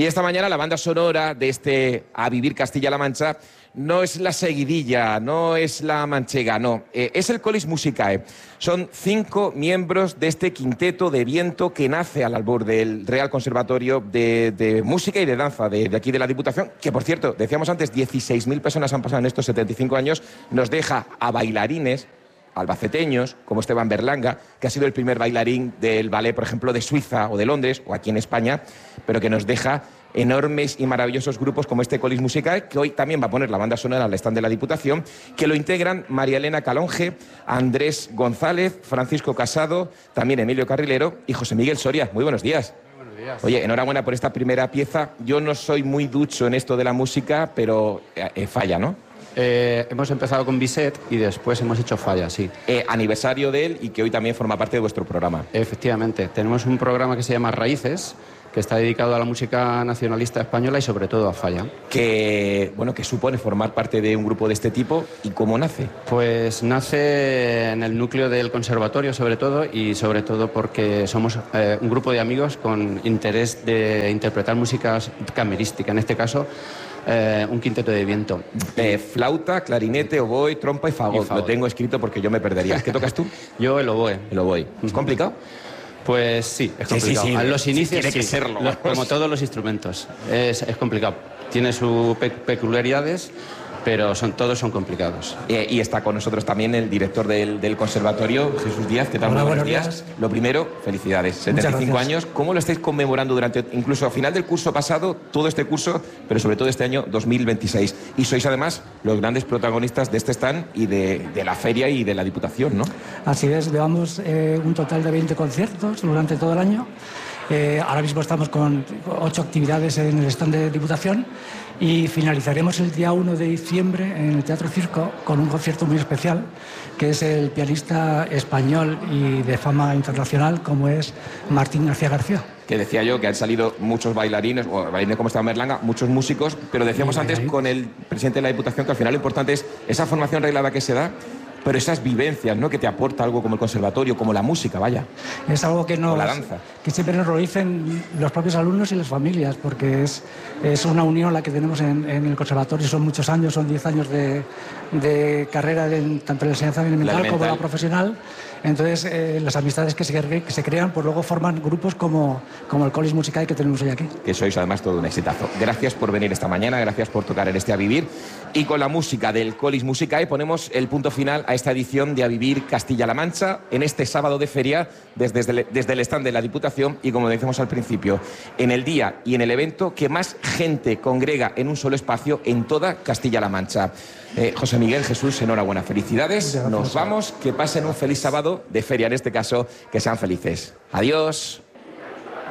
Y esta mañana la banda sonora de este A Vivir Castilla-La Mancha no es la seguidilla, no es la manchega, no. Es el Colis Musicae. Son 5 miembros de este quinteto de viento que nace al albur del Real Conservatorio de Música y de Danza de aquí de la Diputación, que por cierto, decíamos antes, 16.000 personas han pasado en estos 75 años, nos deja a bailarines albaceteños, como Esteban Berlanga, que ha sido el primer bailarín del ballet, por ejemplo, de Suiza o de Londres, o aquí en España, pero que nos deja enormes y maravillosos grupos como este Colis Musicae, que hoy también va a poner la banda sonora al stand de la Diputación, que lo integran María Elena Calonge, Andrés González, Francisco Casado, también Emilio Carrilero y José Miguel Soria. Muy buenos días. Muy buenos días. Oye, enhorabuena por esta primera pieza. Yo no soy muy ducho en esto de la música, pero falla, ¿no? Hemos empezado con Bizet y después hemos hecho Falla, sí. Aniversario de él y que hoy también forma parte de vuestro programa. Efectivamente. Tenemos un programa que se llama Raíces, que está dedicado a la música nacionalista española y sobre todo a Falla. Que supone formar parte de un grupo de este tipo y cómo nace. Pues nace en el núcleo del conservatorio sobre todo y sobre todo porque somos un grupo de amigos con interés de interpretar música camerística, en este caso un quinteto de viento. Flauta, clarinete, oboe, trompa y fagot. Lo tengo escrito porque yo me perdería. ¿Qué tocas tú? Yo el oboe. El oboe. ¿Es complicado? Pues sí, es complicado. Sí. A los inicios tiene que serlo. Como todos los instrumentos. Es complicado. Tiene sus peculiaridades, pero todos son complicados. Y está con nosotros también el director del conservatorio, Jesús Díaz. ¿Qué tal? Hola, buenos días. Lo primero, felicidades. 75 años. ¿Cómo lo estáis conmemorando durante, incluso al final del curso pasado, todo este curso, pero sobre todo este año 2026? Y sois además los grandes protagonistas de este stand y de la feria y de la Diputación, ¿no? Así es, llevamos un total de 20 conciertos durante todo el año. Ahora mismo estamos con 8 actividades en el stand de Diputación y finalizaremos el día 1 de diciembre en el Teatro Circo con un concierto muy especial, que es el pianista español y de fama internacional como es Martín García García. Que decía yo que han salido muchos bailarines, o bailarines como Esteban Berlanga, muchos músicos, pero decíamos antes con el presidente de la Diputación que al final lo importante es esa formación reglada que se da, pero esas vivencias, ¿no?, que te aporta algo como el conservatorio, como la música, vaya. Es algo que la danza. Que siempre nos lo dicen los propios alumnos y las familias, porque es una unión la que tenemos en el conservatorio. Son muchos años, son 10 años de carrera tanto en la enseñanza elemental como la profesional. Entonces, las amistades que se crean, pues luego forman grupos como el Colis Musicae que tenemos hoy aquí. Que sois además todo un exitazo. Gracias por venir esta mañana, gracias por tocar en este A Vivir. Y con la música del Colis Musicae ponemos el punto final a esta edición de A Vivir Castilla-La Mancha en este sábado de feria desde el stand de la Diputación y, como decíamos al principio, en el día y en el evento que más gente congrega en un solo espacio en toda Castilla-La Mancha. José Miguel, Jesús, enhorabuena, felicidades. Nos vamos, que pasen un feliz sábado de feria, en este caso, que sean felices. Adiós.